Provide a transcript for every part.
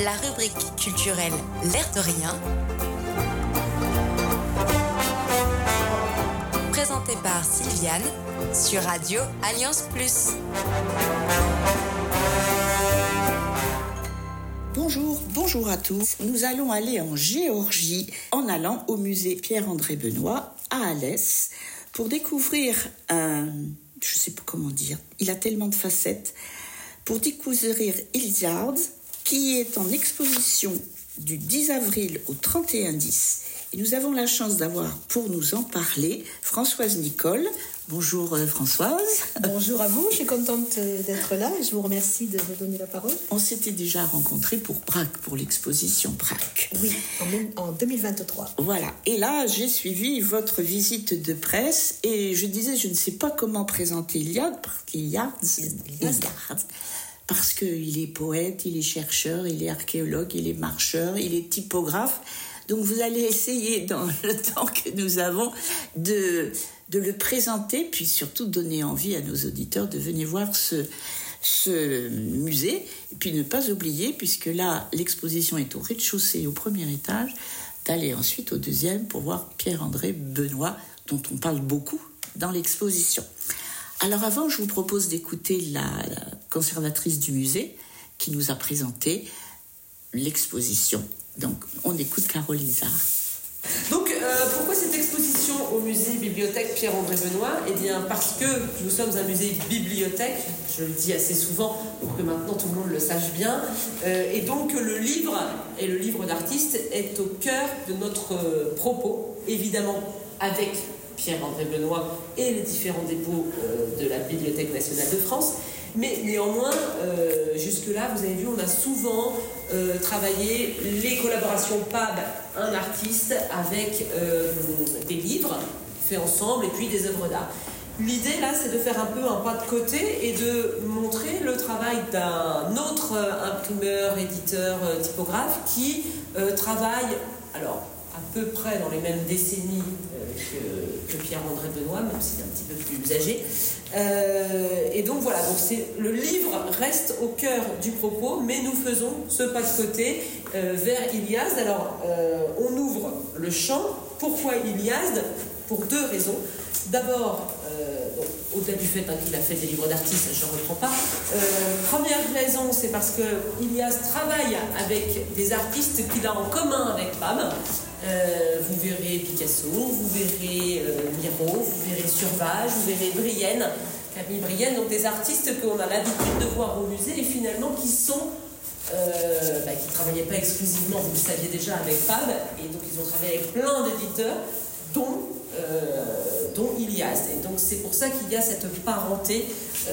la rubrique culturelle L'air de rien, présentée par Sylviane sur Radio Alliance Plus. Bonjour à tous. Nous allons aller en Géorgie en allant au musée Pierre-André Benoît à Alès pour découvrir je sais pas comment dire, il a tellement de facettes, pour découvrir Iliade qui est en exposition du 10 avril au 31-10. Et nous avons la chance d'avoir, pour nous en parler, Françoise Nicole. Bonjour Françoise. Bonjour à vous, je suis contente d'être là et je vous remercie de me donner la parole. On s'était déjà rencontrés pour Braque, pour l'exposition Braque. Oui, en 2023. Voilà, et là j'ai suivi votre visite de presse et je disais je ne sais pas comment présenter Iliade, parce qu'il est poète, il est chercheur, il est archéologue, il est marcheur, il est typographe. Donc vous allez essayer dans le temps que nous avons de le présenter, puis surtout donner envie à nos auditeurs de venir voir ce musée. Et puis ne pas oublier, puisque là l'exposition est au rez-de-chaussée, au premier étage, d'aller ensuite au deuxième pour voir Pierre-André Benoît, dont on parle beaucoup dans l'exposition. Alors avant, je vous propose d'écouter la conservatrice du musée qui nous a présenté l'exposition. Donc, on écoute Carole Isard. Donc, pourquoi cette exposition au musée bibliothèque Pierre-André Benoît ? Eh bien, parce que nous sommes un musée bibliothèque, je le dis assez souvent pour que maintenant tout le monde le sache bien, et donc le livre et le livre d'artiste est au cœur de notre propos, évidemment avec Pierre-André Benoît et les différents dépôts de la Bibliothèque nationale de France. Mais néanmoins, jusque-là, vous avez vu, on a souvent travaillé les collaborations PAB, un artiste, avec des livres faits ensemble et puis des œuvres d'art. L'idée, là, c'est de faire un peu un pas de côté et de montrer le travail d'un autre imprimeur, éditeur, typographe qui travaille, alors, à peu près dans les mêmes décennies que Pierre-André Benoît, même s'il est un petit peu plus âgé. Et donc voilà, donc le livre reste au cœur du propos, mais nous faisons ce pas de côté vers Iliade. Alors, on ouvre le champ. Pourquoi Iliade ? Pour deux raisons. D'abord, au-delà du fait qu'il a fait des livres d'artistes, je ne reprends pas. Première raison, c'est parce que Iliade travaille avec des artistes qu'il a en commun avec Pam. Vous verrez Picasso, vous verrez Miro, vous verrez Survage, vous verrez Brienne, Camille Brienne, donc des artistes qu'on a l'habitude de voir au musée et finalement qui sont qui ne travaillaient pas exclusivement, vous le saviez déjà, avec Pab, et donc ils ont travaillé avec plein d'éditeurs, dont Iliade. Et donc c'est pour ça qu'il y a cette parenté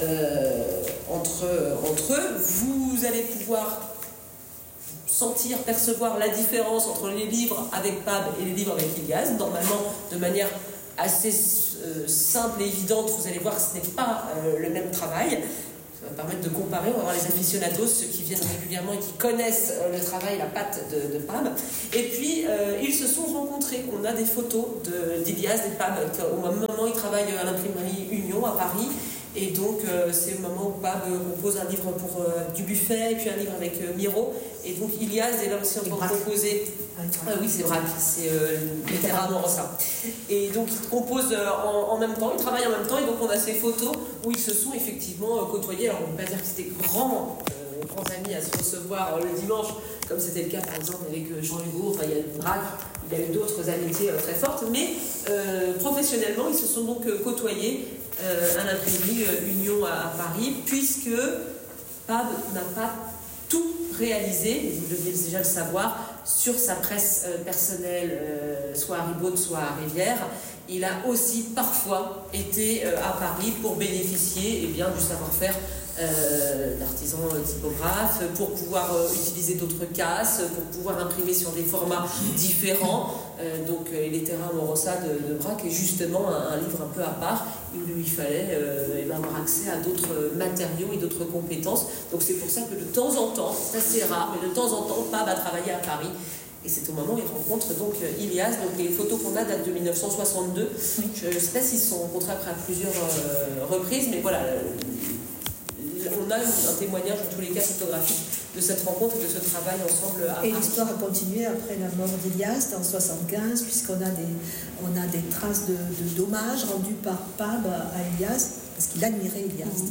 entre eux. Vous allez pouvoir sentir, percevoir la différence entre les livres avec Pab et les livres avec Iliade. Normalement, de manière assez simple et évidente, vous allez voir que ce n'est pas le même travail. Ça va permettre de comparer, on va voir les aficionados, ceux qui viennent régulièrement et qui connaissent le travail, la patte de Pab. Et puis, ils se sont rencontrés. On a des photos d'Iliade et Pab. Au moment où ils travaillent à l'imprimerie Union à Paris. Et donc, c'est le moment où Pab compose un livre pour Dubuffet, et puis un livre avec Miro. Et donc, Iliade est là aussi en train de composer. Oui, c'est Braque, c'est les terrains Morosa. Et donc, ils composent en même temps, ils travaillent en même temps. Et donc, on a ces photos où ils se sont effectivement côtoyés. Alors, on ne peut pas dire que c'était grands amis à se recevoir le dimanche, comme c'était le cas, par exemple, avec Jean Hugo. Enfin, il y a Braque, il y a eu d'autres amitiés très fortes. Mais professionnellement, ils se sont donc côtoyés à l'imprimerie Union à Paris, puisque Pab n'a pas tout réalisé, vous deviez déjà le savoir, sur sa presse personnelle, soit à Ribot, soit à Rivière. Il a aussi parfois été à Paris pour bénéficier du savoir-faire d'artisans typographes, pour pouvoir utiliser d'autres casses, pour pouvoir imprimer sur des formats différents. Donc Les terrains Morosa de Braque est justement un livre un peu à part. Il lui fallait avoir accès à d'autres matériaux et d'autres compétences. Donc c'est pour ça que de temps en temps, c'est assez rare, mais de temps en temps, Pab a travaillé à Paris. Et c'est au moment où il rencontre donc Iliade. Donc les photos qu'on a datent de 1962. Je ne sais pas s'ils se sont rencontrés après à plusieurs reprises, mais voilà, on a un témoignage en tous les cas photographique de cette rencontre et de ce travail ensemble à Paris. Et l'histoire a continué après la mort d'Ilyas en 1975, puisqu'on a des traces de dommages rendus par Pab à Ilyas, parce qu'il admirait Ilyas.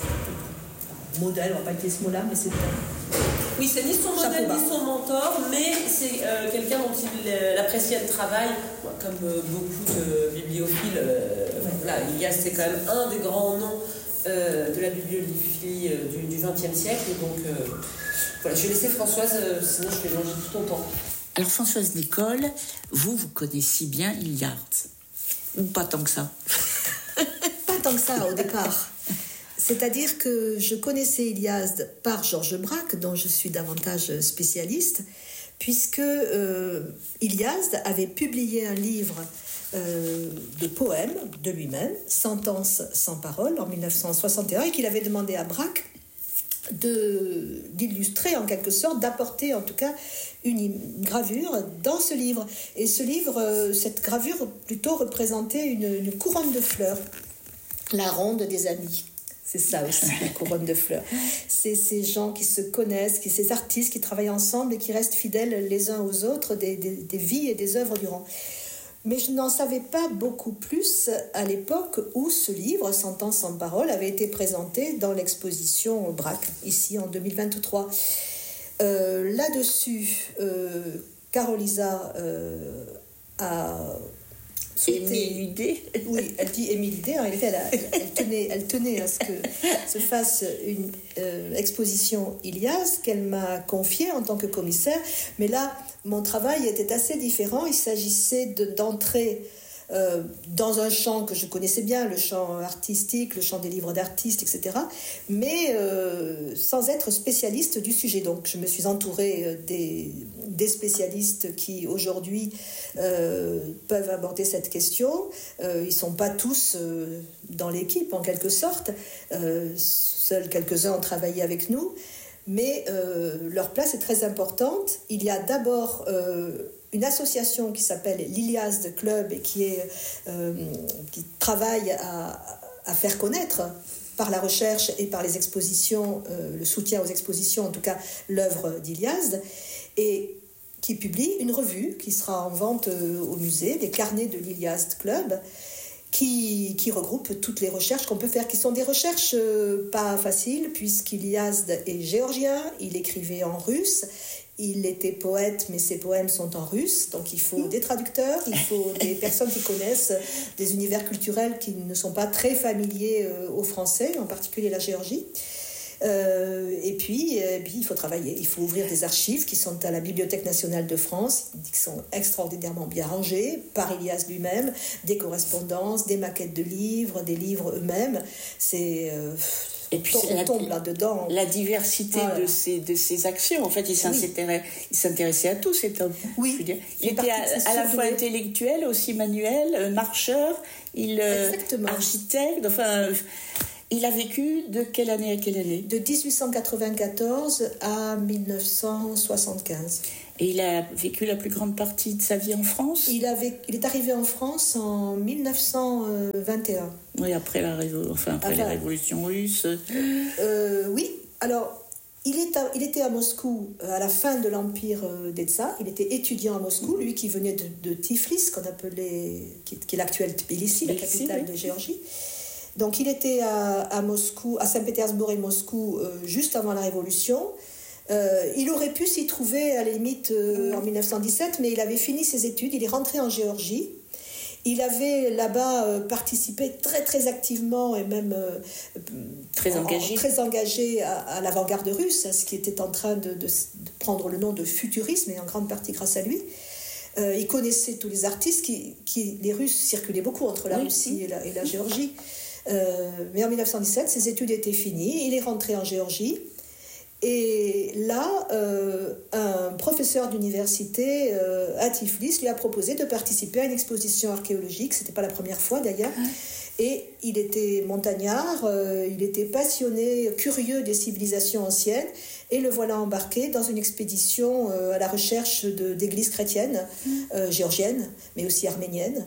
Modèle, on va pas utiliser ce mot-là, mais c'est oui, c'est ni son modèle ni son mentor, mais c'est quelqu'un dont il appréciait le travail. Comme beaucoup de bibliophiles, Ilyas, c'est quand même un des grands noms de la bibliophilie du XXe siècle. Et donc, voilà, je vais laisser Françoise, sinon je vais manger tout ton temps. Alors, Françoise Nicole, vous connaissez bien Iliard. Ou pas tant que ça? Pas tant que ça au départ. C'est-à-dire que je connaissais Ilias par Georges Braque, dont je suis davantage spécialiste, puisque Ilias avait publié un livre de poèmes de lui-même, Sentence sans parole, en 1961, et qu'il avait demandé à Braque d'illustrer en quelque sorte, d'apporter en tout cas une gravure dans ce livre. Et ce livre, cette gravure plutôt représentait une couronne de fleurs, la ronde des amis. C'est ça aussi, la couronne de fleurs. C'est ces gens qui se connaissent, ces artistes qui travaillent ensemble et qui restent fidèles les uns aux autres des vies et des œuvres durant. Mais je n'en savais pas beaucoup plus à l'époque où ce livre, Sentence sans parole, avait été présenté dans l'exposition Braque, ici en 2023. Là-dessus, Carolisa a... Émile. Oui, elle dit Émile Hudet. En réalité, elle tenait à ce que se fasse une exposition Ilias qu'elle m'a confiée en tant que commissaire. Mais là, mon travail était assez différent. Il s'agissait d'entrer dans un champ que je connaissais bien, le champ artistique, le champ des livres d'artistes, etc., mais sans être spécialiste du sujet. Donc, je me suis entourée des spécialistes qui, aujourd'hui, peuvent aborder cette question. Ils ne sont pas tous dans l'équipe, en quelque sorte. Seuls quelques-uns ont travaillé avec nous. Mais leur place est très importante. Il y a d'abord une association qui s'appelle l'Ilias Club et qui travaille à faire connaître par la recherche et par les expositions, le soutien aux expositions, en tout cas l'œuvre d'Ilias, et qui publie une revue qui sera en vente au musée, les carnets de l'Ilias Club, qui regroupe toutes les recherches qu'on peut faire, qui sont des recherches pas faciles, puisqu'Ilias est géorgien, il écrivait en russe, il était poète, mais ses poèmes sont en russe, donc il faut des traducteurs, il faut des personnes qui connaissent des univers culturels qui ne sont pas très familiers aux Français, en particulier la Géorgie. Et puis, il faut travailler, il faut ouvrir des archives qui sont à la Bibliothèque nationale de France, qui sont extraordinairement bien rangées par Ilias lui-même, des correspondances, des maquettes de livres, des livres eux-mêmes. Et puis on tombe là-dedans. La diversité de ses actions. En fait, il s'intéressait à tout, cet homme. Oui. Je veux dire. Il était à la fois intellectuel, aussi manuel, marcheur, architecte, enfin... Il a vécu de quelle année à quelle année? De 1894 à 1975. Et il a vécu la plus grande partie de sa vie en France? Il est arrivé en France en 1921. Oui, après la révolution russe. Oui, alors... Il était à Moscou à la fin de l'empire des Tsars. Il était étudiant à Moscou, lui qui venait de Tiflis, qui est l'actuelle Tbilissi, la capitale de Géorgie. Donc il était à Moscou, à Saint-Pétersbourg et Moscou juste avant la Révolution. Il aurait pu s'y trouver à la limite en 1917, mais il avait fini ses études, il est rentré en Géorgie. Il avait là-bas participé très très activement et même très engagé à l'avant-garde russe, à ce qui était en train de prendre le nom de futurisme, et en grande partie grâce à lui. Il connaissait tous les artistes, les Russes circulaient beaucoup entre la Russie et la Géorgie. Mais en 1917, ses études étaient finies, il est rentré en Géorgie. Et là, un professeur d'université à Tiflis lui a proposé de participer à une exposition archéologique. C'était pas la première fois d'ailleurs. Et il était montagnard, il était passionné, curieux des civilisations anciennes. Et le voilà embarqué dans une expédition à la recherche d'églises chrétiennes, géorgiennes, mais aussi arméniennes,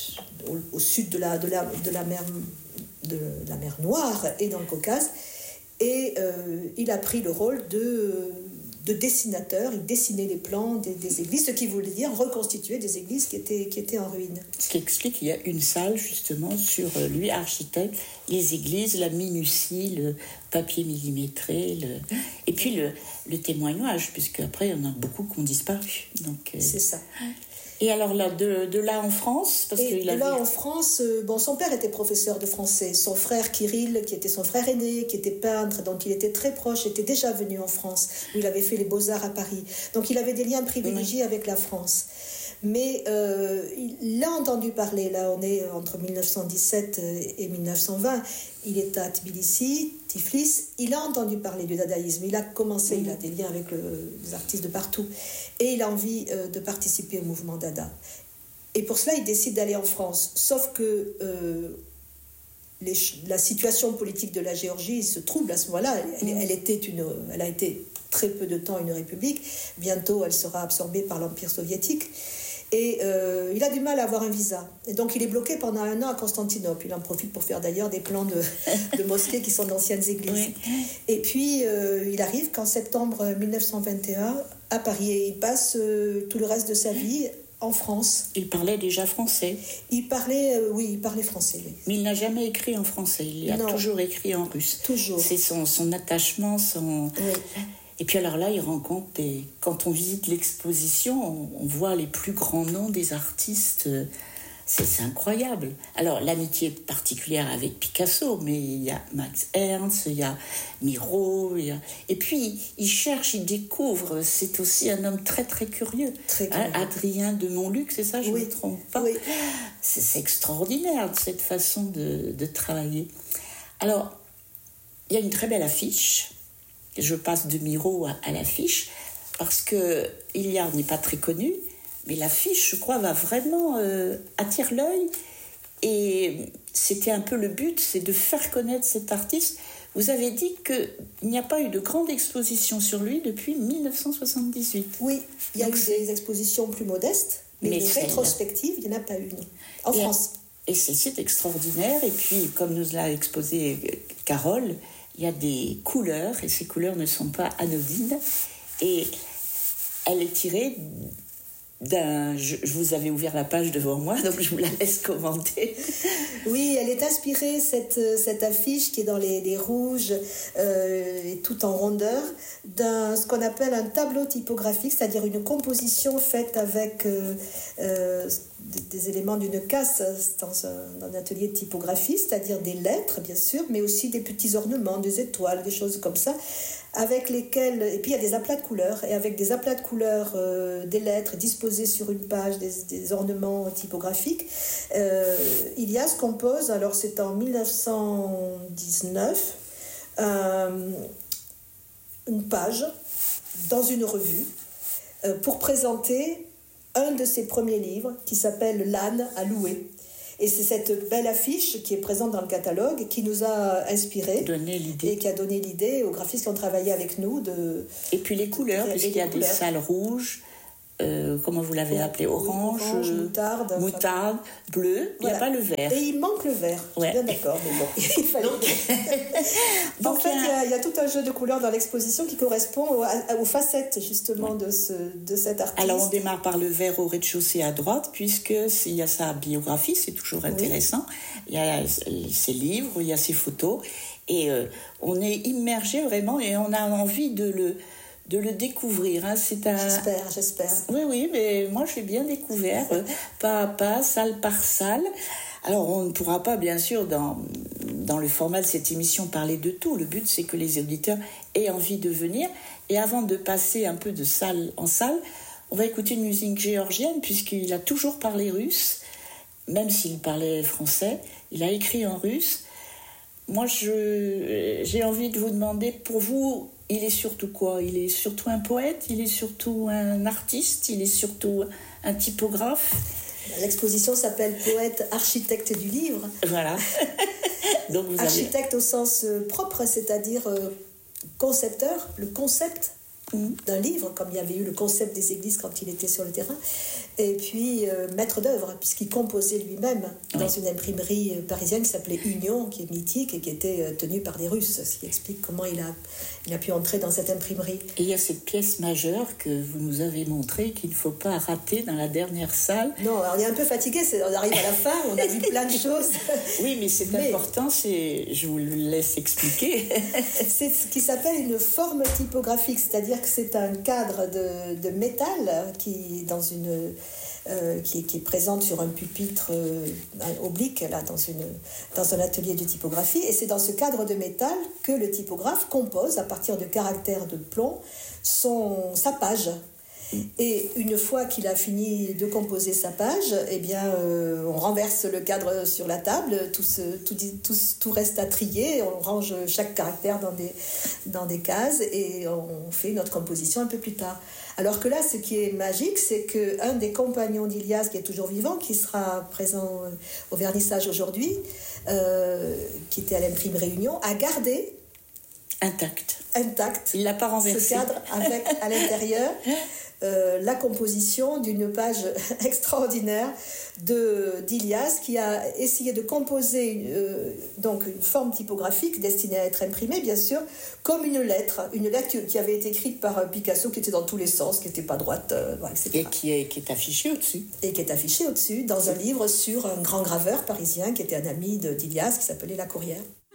au sud de la mer Noire et dans le Caucase. Et il a pris le rôle de dessinateur. Il dessinait les plans des églises, ce qui voulait dire reconstituer des églises qui étaient en ruine. Ce qui explique qu'il y a une salle justement sur lui, architecte, les églises, la minutie, le papier millimétré, et puis le témoignage, puisque après il y en a beaucoup qui ont disparu. Donc, c'est ça. Et alors là, de là en France, en France, son père était professeur de français. Son frère Kirill, qui était son frère aîné, qui était peintre, dont il était très proche, était déjà venu en France, où il avait fait les Beaux-Arts à Paris. Donc il avait des liens privilégiés avec la France. Mais il a entendu parler, là on est entre 1917 et 1920, il est à Tbilissi, Tiflis, il a entendu parler du dadaïsme, il a commencé, il a des liens avec les artistes de partout, et il a envie de participer au mouvement Dada. Et pour cela, il décide d'aller en France, sauf que la situation politique de la Géorgie se trouble à ce moment-là. Elle a été très peu de temps une république, bientôt elle sera absorbée par l'Empire soviétique. Et il a du mal à avoir un visa. Et donc il est bloqué pendant 1 an à Constantinople. Il en profite pour faire d'ailleurs des plans de mosquées qui sont d'anciennes églises. Oui. Et puis il arrive qu'en septembre 1921 à Paris. Et il passe tout le reste de sa vie en France. Il parlait déjà français. Il parlait français. Oui. Mais il n'a jamais écrit en français. Il a toujours écrit en russe. Toujours. C'est son attachement, Oui. Et puis alors là, il rencontre quand on visite l'exposition, on voit les plus grands noms des artistes. C'est incroyable. Alors, l'amitié particulière avec Picasso, mais il y a Max Ernst, il y a Miro, et puis il cherche, il découvre. C'est aussi un homme très, très curieux. Très curieux. Adrien de Montluc, c'est ça, je ne me trompe pas. Oui. C'est extraordinaire, cette façon de travailler. Alors, il y a une très belle affiche. Je passe de Miro à l'affiche, parce que Hilliard n'est pas très connu, mais l'affiche, je crois, va vraiment attirer l'œil. Et c'était un peu le but, c'est de faire connaître cet artiste. Vous avez dit qu'il n'y a pas eu de grande exposition sur lui depuis 1978. Oui, il y a eu des expositions plus modestes, mais des rétrospectives, il n'y en a pas eu, non. En France. Et celle-ci est extraordinaire. Et puis, comme nous l'a exposé Carole, il y a des couleurs, et ces couleurs ne sont pas anodines. Et elle est tirée je vous avais ouvert la page devant moi, donc je vous la laisse commenter. Oui, elle est inspirée, cette affiche qui est dans les rouges et tout en rondeur, d'un ce qu'on appelle un tableau typographique, c'est-à-dire une composition faite avec des éléments d'une casse dans un atelier de typographie, c'est-à-dire des lettres, bien sûr, mais aussi des petits ornements, des étoiles, des choses comme ça, avec lesquels, et puis il y a des aplats de couleurs, et avec des aplats de couleurs, des lettres disposées sur une page, des ornements typographiques, il y a ce qu'on pose, alors c'est en 1919, une page dans une revue pour présenter un de ses premiers livres qui s'appelle L'âne à louer. Et c'est cette belle affiche qui est présente dans le catalogue qui nous a inspiré et qui a donné l'idée aux graphistes qui ont travaillé avec nous et puis les couleurs, puisqu'il y a des salles rouges, comment vous l'avez appelé, orange, moutarde, bleu, il n'y a pas le vert. Et il manque le vert, ouais. Bien d'accord, mais bon, il fallait. Donc, en fait, il y a tout un jeu de couleurs dans l'exposition qui correspond aux facettes, justement, de cet artiste. Alors, on démarre par le vert au rez-de-chaussée à droite, puisqu'il y a sa biographie, c'est toujours intéressant. Il y a ses livres, il y a ses photos, et on est immergé vraiment, et on a envie de le découvrir. Hein. J'espère. Oui, mais moi j'ai bien découvert, pas à pas, salle par salle. Alors on ne pourra pas, bien sûr, dans le format de cette émission, parler de tout. Le but, c'est que les auditeurs aient envie de venir. Et avant de passer un peu de salle en salle, on va écouter une musique géorgienne, puisqu'il a toujours parlé russe, même s'il parlait français. Il a écrit en russe. Moi, j'ai envie de vous demander, pour vous, il est surtout quoi ? Il est surtout un poète, il est surtout un artiste, il est surtout un typographe. L'exposition s'appelle Poète architecte du livre. Voilà. Donc vous architecte au sens propre, c'est-à-dire concepteur, le concept d'un livre, comme il y avait eu le concept des églises quand il était sur le terrain, et puis maître d'œuvre, puisqu'il composait lui-même dans une imprimerie parisienne qui s'appelait Union, qui est mythique et qui était tenue par des Russes, ce qui explique comment il a pu entrer dans cette imprimerie. Et il y a cette pièce majeure que vous nous avez montrée qu'il ne faut pas rater dans la dernière salle. Non, alors on est un peu fatigué, on arrive à la fin, on a vu plein de choses. Oui, mais c'est important, je vous le laisse expliquer. C'est ce qui s'appelle une forme typographique, c'est-à-dire que c'est un cadre de métal qui est présente sur un pupitre oblique là, dans un atelier de typographie, et c'est dans ce cadre de métal que le typographe compose à partir de caractères de plomb sa page. Et une fois qu'il a fini de composer sa page, eh bien, on renverse le cadre sur la table, tout reste à trier, on range chaque caractère dans des cases et on fait notre composition un peu plus tard. Alors que là, ce qui est magique, c'est qu'un des compagnons d'Ilias, qui est toujours vivant, qui sera présent au vernissage aujourd'hui, qui était à l'imprimerie Union, a gardé intact. Il l'a pas renversé. Ce cadre avec à l'intérieur la composition d'une page extraordinaire d'Ilias, qui a essayé de composer donc une forme typographique destinée à être imprimée, bien sûr, comme une lettre qui avait été écrite par Picasso, qui était dans tous les sens, qui n'était pas droite, etc. Et qui est affichée au-dessus. Et qui est affichée au-dessus dans un livre sur un grand graveur parisien qui était un ami d'Ilias, qui s'appelait Lacourière.